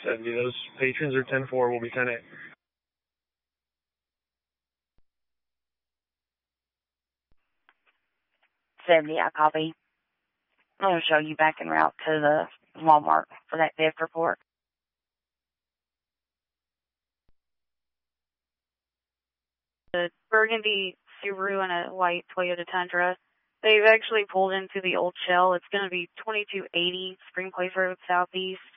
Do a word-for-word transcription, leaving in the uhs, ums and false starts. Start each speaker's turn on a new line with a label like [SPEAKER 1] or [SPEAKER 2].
[SPEAKER 1] seventy. Those patrons are ten four, will be ten eight.
[SPEAKER 2] seventy, I copy. I'm going to show you back en route to the Walmart for that theft report.
[SPEAKER 3] The burgundy Subaru and a white Toyota Tundra. They've actually pulled into the old shell. It's going to be twenty-two eighty Spring Place Road Southeast.